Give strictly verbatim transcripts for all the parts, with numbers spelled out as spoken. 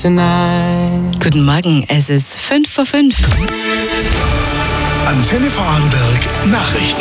tonight. Guten Morgen, es ist fünf vor fünf. Antenne Vorarlberg Nachrichten.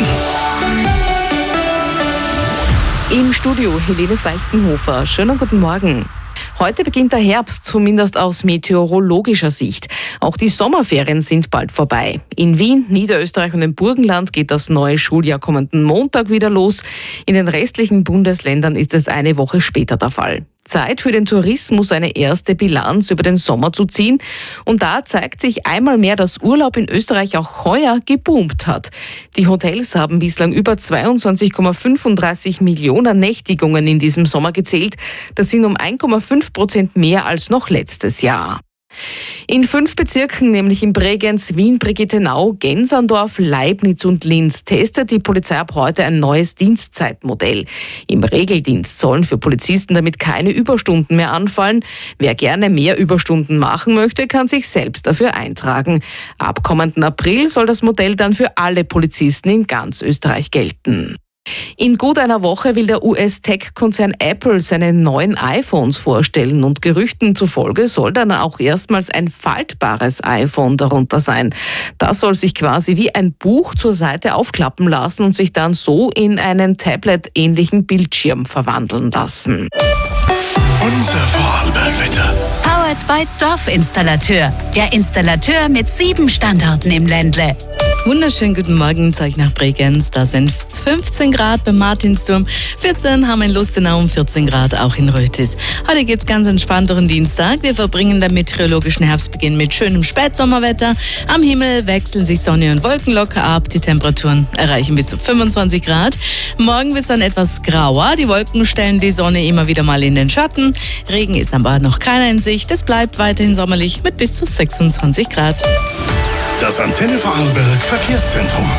Im Studio Helene Feichtenhofer. Schönen guten Morgen. Heute beginnt der Herbst, zumindest aus meteorologischer Sicht. Auch die Sommerferien sind bald vorbei. In Wien, Niederösterreich und im Burgenland geht das neue Schuljahr kommenden Montag wieder los. In den restlichen Bundesländern ist es eine Woche später der Fall. Zeit für den Tourismus, eine erste Bilanz über den Sommer zu ziehen. Und da zeigt sich einmal mehr, dass Urlaub in Österreich auch heuer geboomt hat. Die Hotels haben bislang über zweiundzwanzig Komma fünfunddreißig Millionen Nächtigungen in diesem Sommer gezählt. Das sind um ein Komma fünf Prozent mehr als noch letztes Jahr. In fünf Bezirken, nämlich in Bregenz, Wien, Brigittenau, Genserndorf, Leibniz und Linz, testet die Polizei ab heute ein neues Dienstzeitmodell. Im Regeldienst sollen für Polizisten damit keine Überstunden mehr anfallen. Wer gerne mehr Überstunden machen möchte, kann sich selbst dafür eintragen. Ab kommenden April soll das Modell dann für alle Polizisten in ganz Österreich gelten. In gut einer Woche will der U S-Tech-Konzern Apple seine neuen iPhones vorstellen und Gerüchten zufolge soll dann auch erstmals ein faltbares iPhone darunter sein. Das soll sich quasi wie ein Buch zur Seite aufklappen lassen und sich dann so in einen Tablet-ähnlichen Bildschirm verwandeln lassen. Unser Vorarlberg-Wetter. Powered by Dorfinstallateur. Der Installateur mit sieben Standorten im Ländle. Wunderschönen guten Morgen, Zeug nach Bregenz. Da sind fünfzehn Grad beim Martinsturm, vierzehn haben wir in Lustenau und vierzehn Grad auch in Rötis. Heute geht's ganz entspannt durch den Dienstag. Wir verbringen den meteorologischen Herbstbeginn mit schönem Spätsommerwetter. Am Himmel wechseln sich Sonne und Wolken locker ab. Die Temperaturen erreichen bis zu fünfundzwanzig Grad. Morgen wird es dann etwas grauer. Die Wolken stellen die Sonne immer wieder mal in den Schatten. Regen ist aber noch keiner in Sicht. Es bleibt weiterhin sommerlich mit bis zu sechsundzwanzig Grad. Das Antenne Vorarlberg Verkehrszentrum.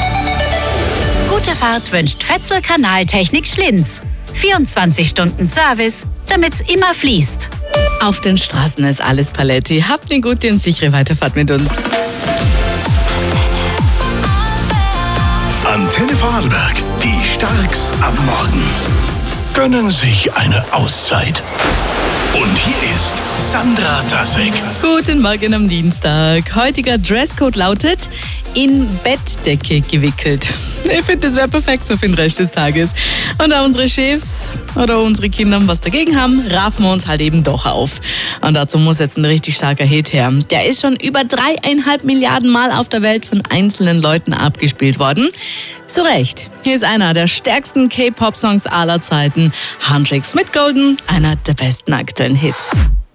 Gute Fahrt wünscht Fetzel Kanaltechnik Schlinz. vierundzwanzig Stunden Service, damit's immer fließt. Auf den Straßen ist alles Paletti. Habt eine gute und sichere Weiterfahrt mit uns. Antenne Vorarlberg, die Starks am Morgen. Gönnen sich eine Auszeit. Und hier ist Sandra Tasek. Guten Morgen am Dienstag. Heutiger Dresscode lautet in Bettdecke gewickelt. Ich finde, das wäre perfekt so für den Rest des Tages. Und da unsere Chefs oder unsere Kinder was dagegen haben, raffen wir uns halt eben doch auf. Und dazu muss jetzt ein richtig starker Hit her. Der ist schon über dreieinhalb Milliarden Mal auf der Welt von einzelnen Leuten abgespielt worden. Zu Recht. Hier ist einer der stärksten K-Pop-Songs aller Zeiten. Handshakes mit Golden, einer der besten aktuellen Hits.